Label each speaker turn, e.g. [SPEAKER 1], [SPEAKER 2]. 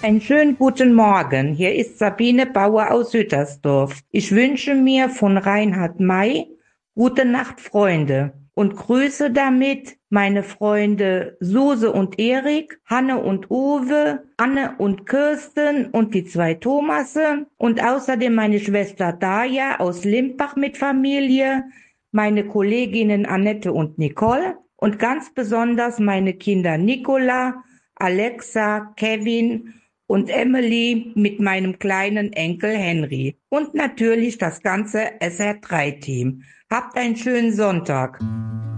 [SPEAKER 1] Einen schönen guten Morgen. Hier ist Sabine Bauer aus Hüttersdorf. Ich wünsche mir von Reinhard May Gute Nacht, Freunde, und grüße damit meine Freunde Suse und Erik, Hanne und Uwe, Anne und Kirsten und die 2 Thomasse und außerdem meine Schwester Daja aus Limbach mit Familie, meine Kolleginnen Annette und Nicole und ganz besonders meine Kinder Nicola, Alexa, Kevin und Emily mit meinem kleinen Enkel Henry und natürlich das ganze SR3-Team. Habt einen schönen Sonntag.